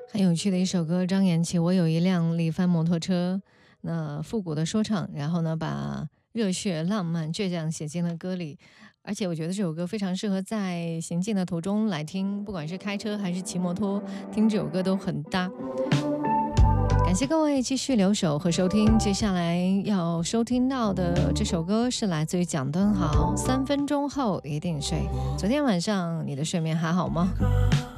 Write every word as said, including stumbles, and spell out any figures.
很有趣的一首歌，张延琪《我有一辆力帆摩托车》，那复古的说唱，然后呢把热血、浪漫、倔强写进了歌里。而且我觉得这首歌非常适合在行进的途中来听，不管是开车还是骑摩托，听这首歌都很搭。感谢各位继续留守和收听，接下来要收听到的这首歌是来自于蒋敦豪，三分钟后一定睡。昨天晚上你的睡眠还好吗？